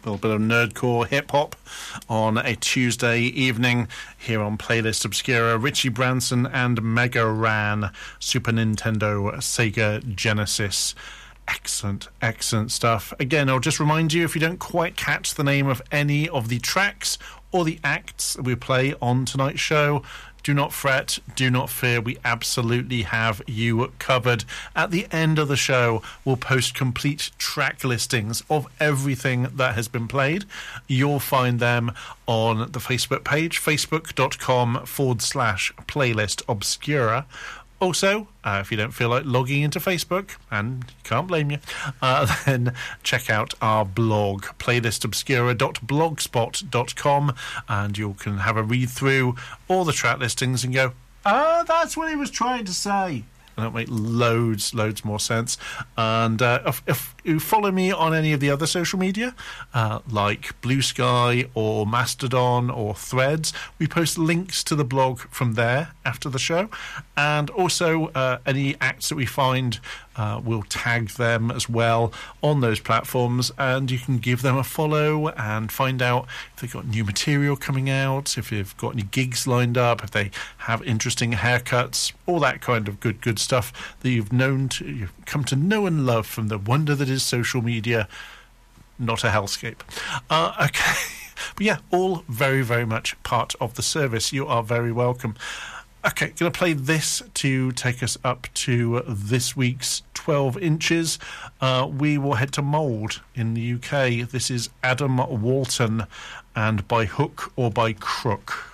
A little bit of nerdcore hip-hop on a Tuesday evening here on Playlist Obscura. Richie Branson and Mega Ran, Super Nintendo, Sega Genesis. Excellent, excellent stuff. Again, I'll just remind you, if you don't quite catch the name of any of the tracks or the acts that we play on tonight's show, do not fret, do not fear, we absolutely have you covered. At the end of the show, we'll post complete track listings of everything that has been played. You'll find them on the Facebook page, facebook.com/playlist obscura. Also, if you don't feel like logging into Facebook, and can't blame you, then check out our blog, playlistobscura.blogspot.com, and you can have a read through all the track listings and go, that's what he was trying to say. And it'll make loads more sense. And if you follow me on any of the other social media, like Blue Sky or Mastodon or Threads, we post links to the blog from there after the show. And also any acts that we find, we'll tag them as well on those platforms, and you can give them a follow and find out if they've got new material coming out, if they've got any gigs lined up, if they have interesting haircuts, all that kind of good stuff that you've come to know and love from the wonder that is social media. Not a hellscape. Okay. But yeah, all very much part of the service. You are very welcome. Okay, going to play this to take us up to this week's 12 inches. We will head to Mould in the UK. This is Adam Walton and By Hook or By Crook.